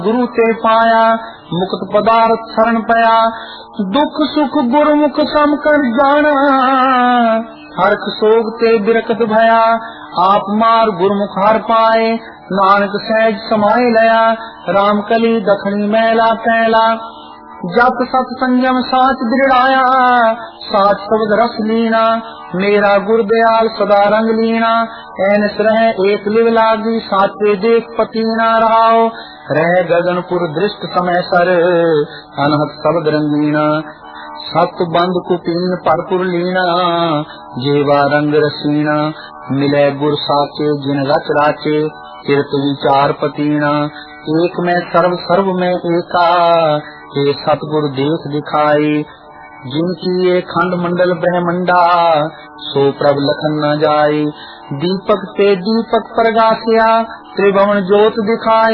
गुरु ते पाया मुक्त पदार्थ शरण पया। दुख सुख गुरमुख सम कर जाना हरख सोग ते बिरकत भया। आप मार गुरमुख हर पाए नानक सहज समाय लया। राम कली दखनी मैला पैला जप सत संयम साच दृढ़ाया। साच शब्द रस लीना मेरा गुर दयाल सदा रंग लीना। ऐनस रह एक लिव लागी साचे देख पतीना रहाओ। रह गगनपुर दृष्ट समय सर अनहत शब्द रंगीना। सत बंद कुपीन परपुर लीना जेवा रंग रसीना। मिले गुर साचे जिन रच राचे किरत विचार पतीना। एक में सर्व सर्व में एका ये सतगुरु देख दिखाई। जिनकी ये खंड मंडल ब्रह्मंडा सो प्रभ लखन न जाई। दीपक ते दीपक प्रगासिया त्रिभुवन ज्योत दिखाई।